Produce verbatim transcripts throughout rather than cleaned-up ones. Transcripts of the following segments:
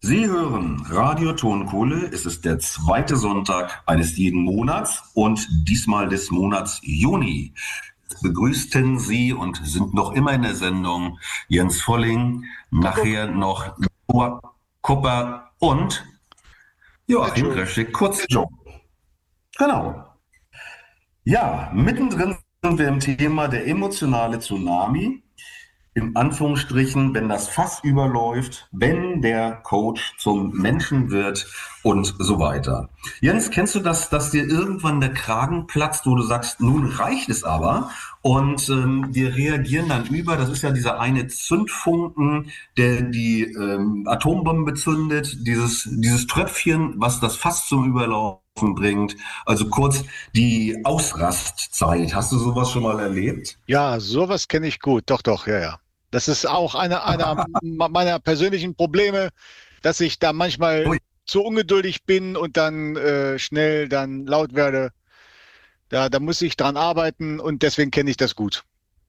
Sie hören Radio Tonkohle. Es ist der zweite Sonntag eines jeden Monats und diesmal des Monats Juni. Es begrüßten Sie und sind noch immer in der Sendung Jens Volling, nachher noch Noah Kupper und Joachim Reschig, kurz Joe. Genau. Ja, mittendrin sind wir im Thema der emotionale Tsunami. In Anführungsstrichen, wenn das Fass überläuft, wenn der Coach zum Menschen wird und so weiter. Jens, kennst du das, dass dir irgendwann der Kragen platzt, wo du sagst, nun reicht es aber? Und ähm, wir reagieren dann über, das ist ja dieser eine Zündfunken, der die ähm, Atombombe zündet, dieses, dieses Tröpfchen, was das Fass zum Überlaufen bringt. Also kurz die Ausrastzeit. Hast du sowas schon mal erlebt? Ja, sowas kenne ich gut. Doch, doch, ja, ja. Das ist auch einer einer meiner persönlichen Probleme, dass ich da manchmal Ui. zu ungeduldig bin und dann äh, schnell dann laut werde. Da, da muss ich dran arbeiten und deswegen kenne ich das gut.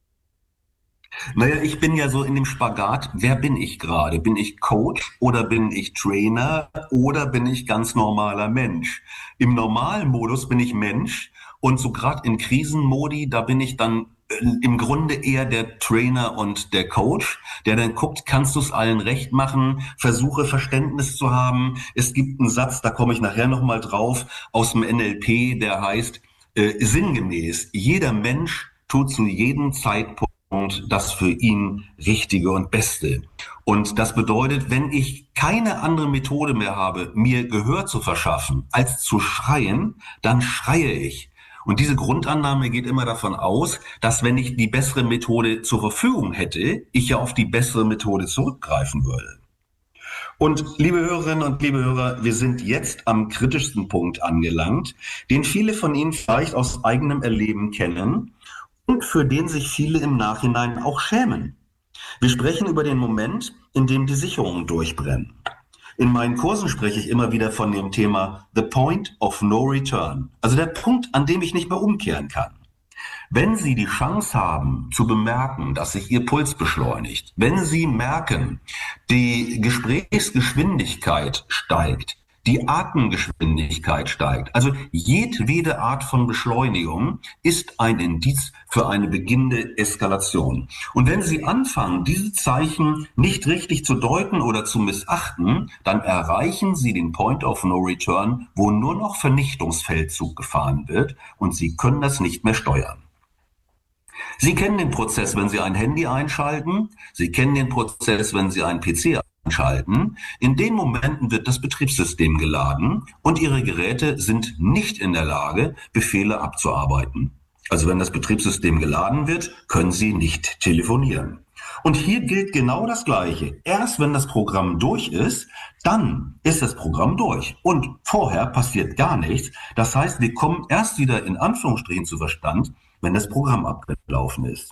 Naja, ich bin ja so in dem Spagat, wer bin ich gerade? Bin ich Coach oder bin ich Trainer oder bin ich ganz normaler Mensch? Im normalen Modus bin ich Mensch und so gerade in Krisenmodi, da bin ich dann äh, im Grunde eher der Trainer und der Coach, der dann guckt, kannst du es allen recht machen, versuche Verständnis zu haben. Es gibt einen Satz, da komme ich nachher nochmal drauf, aus dem N L P, der heißt äh, sinngemäß, jeder Mensch tut zu jedem Zeitpunkt und das für ihn Richtige und Beste. Und das bedeutet, wenn ich keine andere Methode mehr habe, mir Gehör zu verschaffen, als zu schreien, dann schreie ich. Und diese Grundannahme geht immer davon aus, dass wenn ich die bessere Methode zur Verfügung hätte, ich ja auf die bessere Methode zurückgreifen würde. Und liebe Hörerinnen und liebe Hörer, wir sind jetzt am kritischsten Punkt angelangt, den viele von Ihnen vielleicht aus eigenem Erleben kennen und für den sich viele im Nachhinein auch schämen. Wir sprechen über den Moment, in dem die Sicherungen durchbrennen. In meinen Kursen spreche ich immer wieder von dem Thema The Point of No Return, also der Punkt, an dem ich nicht mehr umkehren kann. Wenn Sie die Chance haben zu bemerken, dass sich Ihr Puls beschleunigt, wenn Sie merken, die Gesprächsgeschwindigkeit steigt, die Atemgeschwindigkeit steigt. Also jedwede Art von Beschleunigung ist ein Indiz für eine beginnende Eskalation. Und wenn Sie anfangen, diese Zeichen nicht richtig zu deuten oder zu missachten, dann erreichen Sie den Point of No Return, wo nur noch Vernichtungsfeldzug gefahren wird und Sie können das nicht mehr steuern. Sie kennen den Prozess, wenn Sie ein Handy einschalten. Sie kennen den Prozess, wenn Sie einen P C einschalten. In den Momenten wird das Betriebssystem geladen und Ihre Geräte sind nicht in der Lage, Befehle abzuarbeiten. Also wenn das Betriebssystem geladen wird, können Sie nicht telefonieren. Und hier gilt genau das Gleiche. Erst wenn das Programm durch ist, dann ist das Programm durch. Und vorher passiert gar nichts. Das heißt, wir kommen erst wieder in Anführungsstrichen zu Verstand, wenn das Programm abgelaufen ist.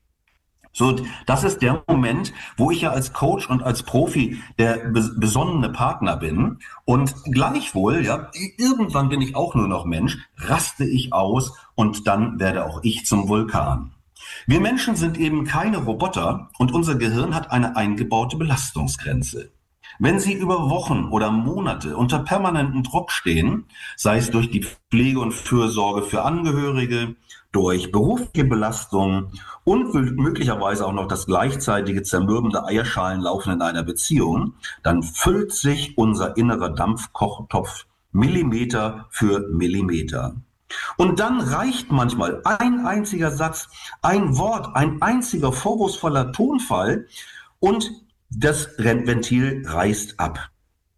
So, das ist der Moment, wo ich ja als Coach und als Profi der bes- besonnene Partner bin und gleichwohl, ja, irgendwann bin ich auch nur noch Mensch, raste ich aus und dann werde auch ich zum Vulkan. Wir Menschen sind eben keine Roboter und unser Gehirn hat eine eingebaute Belastungsgrenze. Wenn Sie über Wochen oder Monate unter permanentem Druck stehen, sei es durch die Pflege und Fürsorge für Angehörige, durch berufliche Belastung und möglicherweise auch noch das gleichzeitige zermürbende Eierschalenlaufen in einer Beziehung, dann füllt sich unser innerer Dampfkochtopf Millimeter für Millimeter. Und dann reicht manchmal ein einziger Satz, ein Wort, ein einziger vorwurfsvoller Tonfall und das Ventil reißt ab.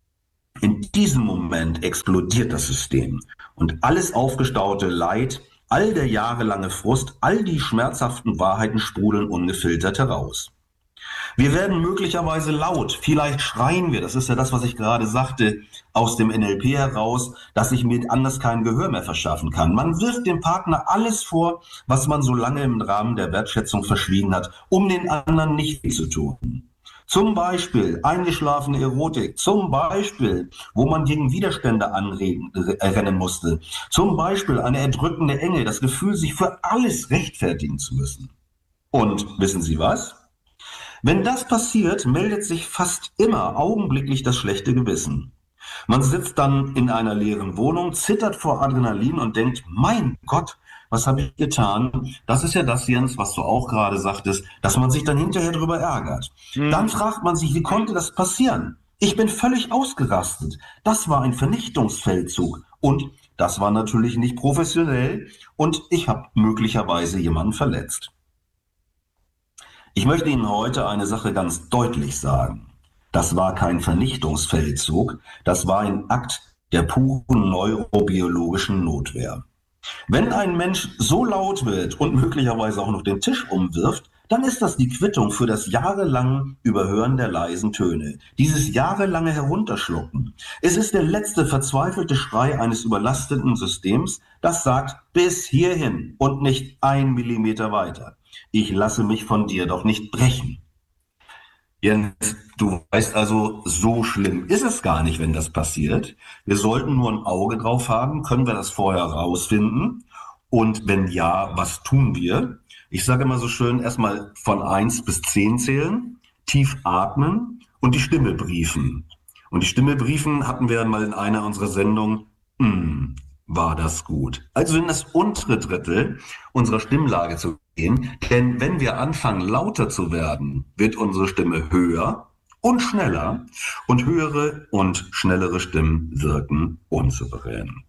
In diesem Moment explodiert das System und alles aufgestaute Leid, all der jahrelange Frust, all die schmerzhaften Wahrheiten sprudeln ungefiltert heraus. Wir werden möglicherweise laut, vielleicht schreien wir, das ist ja das, was ich gerade sagte, aus dem N L P heraus, dass ich mir anders kein Gehör mehr verschaffen kann. Man wirft dem Partner alles vor, was man so lange im Rahmen der Wertschätzung verschwiegen hat, um den anderen nicht zu tun. Zum Beispiel eingeschlafene Erotik, zum Beispiel, wo man gegen Widerstände anrennen äh, musste, zum Beispiel eine erdrückende Enge, das Gefühl, sich für alles rechtfertigen zu müssen. Und wissen Sie was? Wenn das passiert, meldet sich fast immer augenblicklich das schlechte Gewissen. Man sitzt dann in einer leeren Wohnung, zittert vor Adrenalin und denkt, mein Gott, was habe ich getan? Das ist ja das, Jens, was du auch gerade sagtest, dass man sich dann hinterher darüber ärgert. Dann Hm. fragt man sich, wie konnte das passieren? Ich bin völlig ausgerastet. Das war ein Vernichtungsfeldzug. Und das war natürlich nicht professionell und ich habe möglicherweise jemanden verletzt. Ich möchte Ihnen heute eine Sache ganz deutlich sagen. Das war kein Vernichtungsfeldzug, das war ein Akt der puren neurobiologischen Notwehr. Wenn ein Mensch so laut wird und möglicherweise auch noch den Tisch umwirft, dann ist das die Quittung für das jahrelange Überhören der leisen Töne, dieses jahrelange Herunterschlucken. Es ist der letzte verzweifelte Schrei eines überlasteten Systems, das sagt, bis hierhin und nicht ein Millimeter weiter. Ich lasse mich von dir doch nicht brechen. Jens, du weißt also, so schlimm ist es gar nicht, wenn das passiert. Wir sollten nur ein Auge drauf haben. Können wir das vorher rausfinden? Und wenn ja, was tun wir? Ich sage immer so schön, erstmal von eins bis zehn zählen, tief atmen und die Stimme briefen. Und die Stimme briefen hatten wir mal in einer unserer Sendungen. Hm, war das gut. Also in das untere Drittel unserer Stimmlage zu gehen, denn wenn wir anfangen lauter zu werden, wird unsere Stimme höher und schneller und höhere und schnellere Stimmen wirken unsouverän.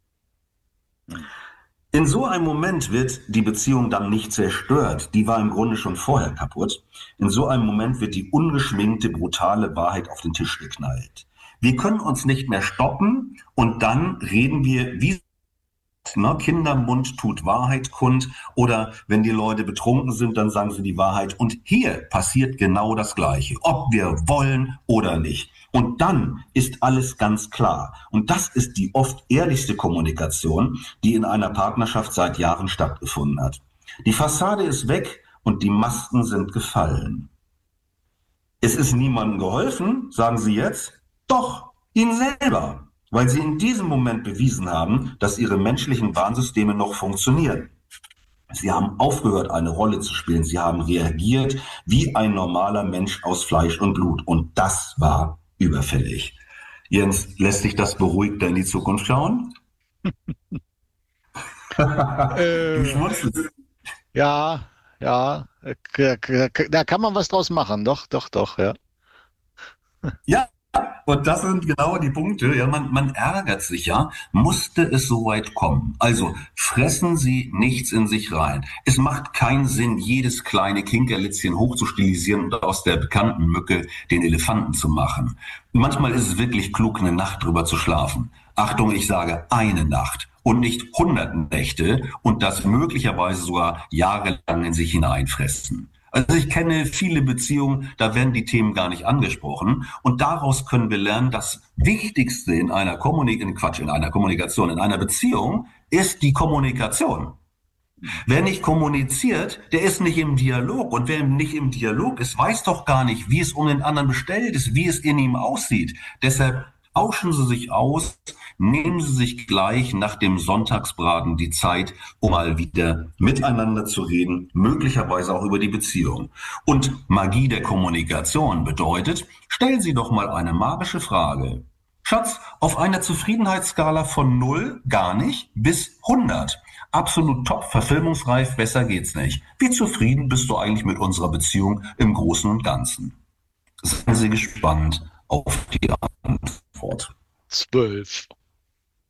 In so einem Moment wird die Beziehung dann nicht zerstört, die war im Grunde schon vorher kaputt. In so einem Moment wird die ungeschminkte, brutale Wahrheit auf den Tisch geknallt. Wir können uns nicht mehr stoppen und dann reden wir wie Ne, Kindermund tut Wahrheit kund oder wenn die Leute betrunken sind, dann sagen sie die Wahrheit. Und hier passiert genau das Gleiche, ob wir wollen oder nicht. Und dann ist alles ganz klar. Und das ist die oft ehrlichste Kommunikation, die in einer Partnerschaft seit Jahren stattgefunden hat. Die Fassade ist weg und die Masken sind gefallen. Es ist niemandem geholfen, sagen Sie jetzt. Doch, Ihnen selber. Weil sie in diesem Moment bewiesen haben, dass ihre menschlichen Warnsysteme noch funktionieren. Sie haben aufgehört, eine Rolle zu spielen. Sie haben reagiert wie ein normaler Mensch aus Fleisch und Blut. Und das war überfällig. Jens, lässt sich das beruhigter in die Zukunft schauen? Du Äh, schmunzelst. ja, ja, äh, da kann man was draus machen. Doch, doch, doch, ja. Ja, und das sind genau die Punkte. Ja, man, man ärgert sich ja. Musste es so weit kommen? Also fressen Sie nichts in sich rein. Es macht keinen Sinn, jedes kleine Kinkerlitzchen hochzustilisieren und aus der bekannten Mücke den Elefanten zu machen. Manchmal ist es wirklich klug, eine Nacht drüber zu schlafen. Achtung, ich sage eine Nacht und nicht hundert Nächte und das möglicherweise sogar jahrelang in sich hineinfressen. Also ich kenne viele Beziehungen, da werden die Themen gar nicht angesprochen. Und daraus können wir lernen, das Wichtigste in einer Kommunikation, Quatsch, in einer Kommunikation, in einer Beziehung ist die Kommunikation. Wer nicht kommuniziert, der ist nicht im Dialog. Und wer nicht im Dialog ist, weiß doch gar nicht, wie es um den anderen bestellt ist, wie es in ihm aussieht. Deshalb tauschen Sie sich aus, nehmen Sie sich gleich nach dem Sonntagsbraten die Zeit, um mal wieder miteinander zu reden, möglicherweise auch über die Beziehung. Und Magie der Kommunikation bedeutet, stellen Sie doch mal eine magische Frage. Schatz, auf einer Zufriedenheitsskala von null, gar nicht, bis hundert. Absolut top, verfilmungsreif, besser geht's nicht. Wie zufrieden bist du eigentlich mit unserer Beziehung im Großen und Ganzen? Seien Sie gespannt auf die Antwort. Zwölf.